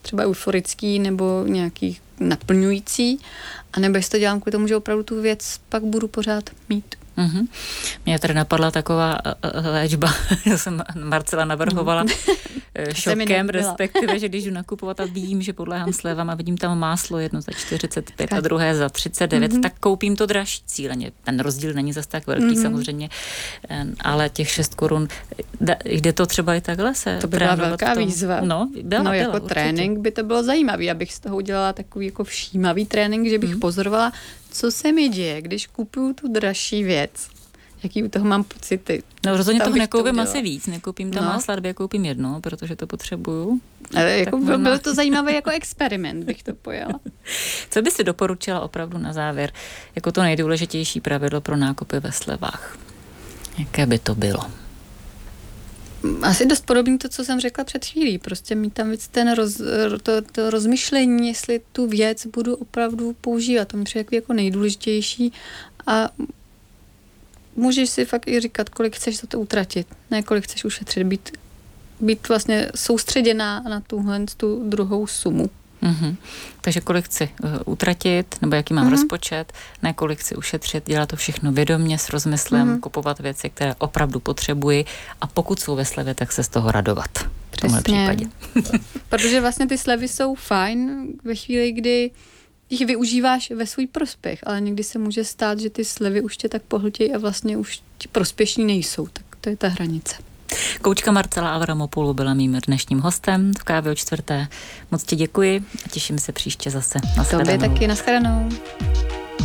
třeba euforický nebo nějaký naplňující, a nebo jestli to dělám kvůli tomu, že opravdu tu věc pak budu pořád mít. Mm-hmm. Mě tady napadla taková léčba, já jsem Marcela navrhovala šokem, respektive, že když jdu nakupovat a vím, že podléhám slevám a vidím tam máslo jedno za 45 a druhé za 39, tak koupím to dražší cíleně. Ten rozdíl není zas tak velký samozřejmě, ale těch 6 korun, jde to třeba i takhle se to by byla velká výzva. Byla, jako určitě. trénink by to bylo zajímavý, abych z toho udělala takový jako všímavý trénink, že bych pozorovala, co se mi děje, když kupuju tu dražší věc. Jaký u toho mám pocity. No rozhodně toho nekoupím asi víc. Nekoupím tam másla, dvě koupím jedno, protože to potřebuju. Ale jako bylo to zajímavé jako experiment, bych to pojala. Co by si doporučila opravdu na závěr jako to nejdůležitější pravidlo pro nákupy ve slevách? Jaké by to bylo? Asi dost podobný to, co jsem řekla před chvílí. Prostě mít tam víc to rozmyšlení, jestli tu věc budu opravdu používat. To mi přijde jako nejdůležitější a můžeš si fakt i říkat, kolik chceš za to utratit, ne kolik chceš ušetřit, být vlastně soustředěná na tu druhou sumu. Mm-hmm. Takže kolik chci utratit, nebo jaký mám rozpočet, ne kolik chci ušetřit, dělat to všechno vědomě, s rozmyslem, kupovat věci, které opravdu potřebuji a pokud jsou ve slevě, tak se z toho radovat. V tomhle případě. Protože vlastně ty slevy jsou fajn ve chvíli, kdy jich využíváš ve svůj prospěch, ale někdy se může stát, že ty slevy už tě tak pohltějí a vlastně už ti prospěšní nejsou. Tak to je ta hranice. Koučka Marcela Avramopoulou byla mým dnešním hostem v Kávě o čtvrté. Moc ti děkuji a těším se příště zase. Tobě taky, nashledanou.